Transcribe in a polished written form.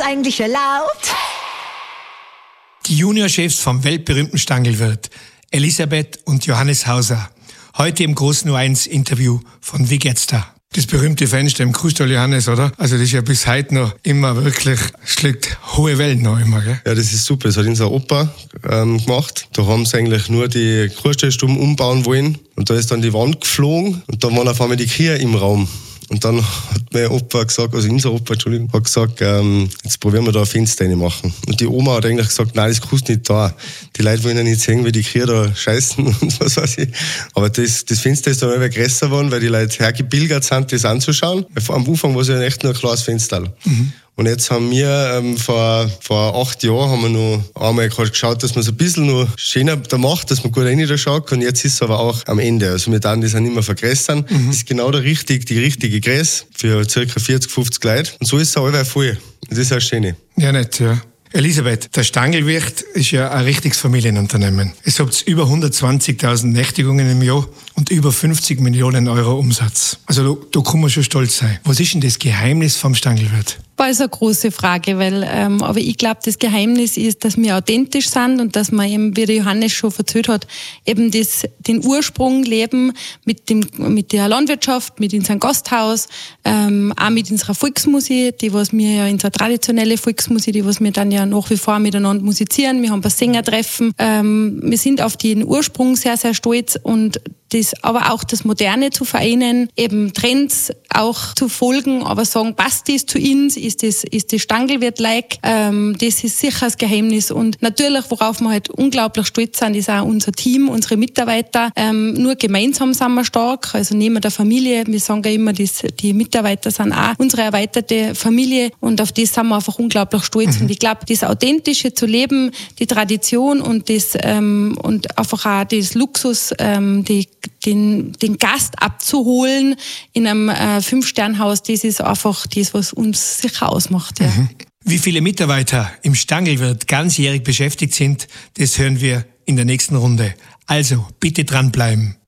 eigentlich erlaubt? Die Juniorchefs vom weltberühmten Stangelwirt, Elisabeth und Johannes Hauser. Heute im großen U1-Interview von Wie geht's da? Das berühmte Fenster im Kuhstall, Johannes, oder? Also das ist ja bis heute noch immer wirklich, schlägt hohe Wellen noch immer, gell? Ja, das ist super. Das hat unser Opa gemacht. Da haben sie eigentlich nur die Kuhstallstuben umbauen wollen. Und da ist dann die Wand geflogen und dann waren auf einmal die Kühe im Raum. Und dann hat mein Opa gesagt, also unser Opa, Entschuldigung, hat gesagt, jetzt probieren wir da ein Fenster reinmachen. Und die Oma hat eigentlich gesagt, nein, das kannst du nicht da. Die Leute wollen ja nicht sehen, wie die Kühe da scheißen und was weiß ich. Aber das Fenster ist dann immer größer geworden, weil die Leute hergebildet sind, das anzuschauen. Am Anfang war es ja echt nur ein kleines Fenster. Mhm. Und jetzt haben wir vor 8 Jahren haben wir noch einmal geschaut, dass man es ein bisschen noch schöner da macht, dass man gut rein da schauen kann. Jetzt ist es aber auch am Ende. Also wir dürfen das auch nicht mehr vergrößern. Mhm. Das ist genau die richtige Größe für ca. 40, 50 Leute. Und so ist es allweil voll. Das ist auch schön. Ja, nett, ja. Elisabeth, der Stangelwirt ist ja ein richtiges Familienunternehmen. Es habt über 120.000 Nächtigungen im Jahr und über 50 Millionen Euro Umsatz. Also da kann man schon stolz sein. Was ist denn das Geheimnis vom Stangelwirt? Das ist eine große Frage, weil, aber ich glaube, das Geheimnis ist, dass wir authentisch sind und dass wir eben, wie der Johannes schon erzählt hat, eben den Ursprung leben mit der Landwirtschaft, mit unserem Gasthaus, auch mit unserer Volksmusik, unsere traditionelle Volksmusik, die wir dann ja nach wie vor miteinander musizieren. Wir haben ein paar Sängertreffen. Wir sind auf den Ursprung sehr, sehr stolz und aber auch das Moderne zu vereinen, eben Trends auch zu folgen, aber sagen, passt das zu uns, ist das Stangelwirt-like, das ist sicher das Geheimnis. Und natürlich, worauf wir halt unglaublich stolz sind, ist auch unser Team, unsere Mitarbeiter. Nur gemeinsam sind wir stark, also neben der Familie. Wir sagen ja immer, die Mitarbeiter sind auch unsere erweiterte Familie und auf das sind wir einfach unglaublich stolz. Und ich glaube, das Authentische zu leben, die Tradition und und einfach auch das Luxus, den Gast abzuholen in einem 5-Sterne-Haus, das ist einfach das, was uns sicher ausmacht. Ja. Wie viele Mitarbeiter im Stangelwirt ganzjährig beschäftigt sind, das hören wir in der nächsten Runde. Also bitte dranbleiben.